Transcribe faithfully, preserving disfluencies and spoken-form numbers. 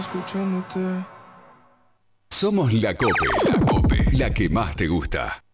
escuchándote. Somos la Cope, la Cope, la que más te gusta.